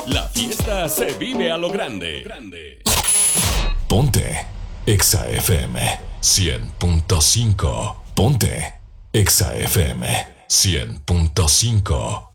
La fiesta se vive a lo grande. Ponte Exa FM 100.5. Ponte Exa FM 100.5.